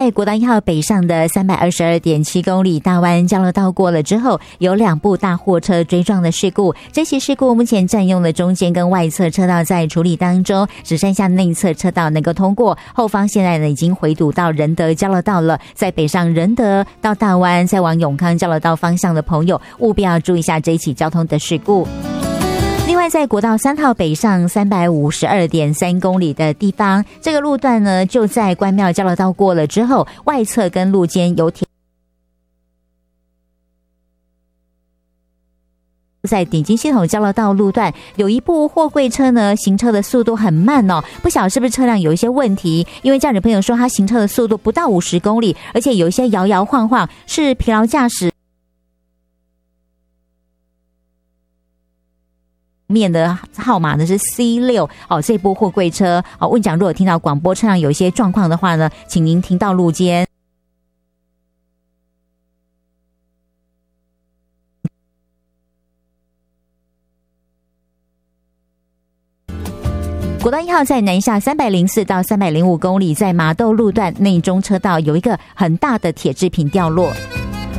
在国道1号北上的322.7公里大湾交流道过了之后，有2部大货车追撞的事故。这起事故目前占用了中间跟外侧车道在处理当中，只剩下内侧车道能够通过。后方现在呢已经回堵到仁德交流道了，在北上仁德到大湾再往永康交流道方向的朋友，务必要注意一下这一起交通的事故。另外在国道3号北上352.3公里的地方，这个路段呢就在关庙交流道过了之后，外侧跟路肩有铁在顶金系统交流道路段有一部货柜车呢，行车的速度很慢哦，不晓得是不是车辆有一些问题，因为驾驶朋友说他行车的速度不到50公里，而且有一些摇摇晃晃，是疲劳驾驶面的号码呢是 C6 哦，这部货柜车哦，问讲如果听到广播车辆有一些状况的话呢，请您停到路肩。国道1号在南下304到305公里，在麻豆路段内中车道有一个很大的铁制品掉落。